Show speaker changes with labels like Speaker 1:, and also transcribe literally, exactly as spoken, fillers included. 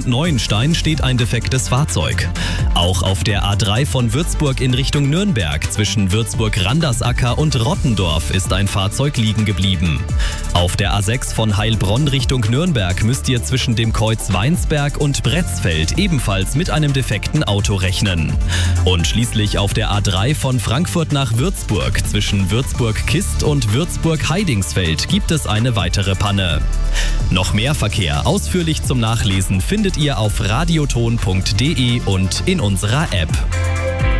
Speaker 1: und Neuenstein steht ein defektes Fahrzeug. Auch auf der A drei von Würzburg in Richtung Nürnberg zwischen Würzburg-Randersacker und Rottendorf ist ein Fahrzeug liegen geblieben. Auf der A sechs von Heilbronn Richtung Nürnberg müsst ihr zwischen dem Kreuz Weinsberg und Bretzfeld ebenfalls mit einem defekten Auto rechnen. Und schließlich auf der A drei von Frankfurt nach Würzburg zwischen Würzburg-Kist und Würzburg-Heidingsfeld gibt es eine weitere Panne. Noch mehr Verkehr ausführlich zum Nachlesen findet ihr auf radioton punkt de und in unserer App.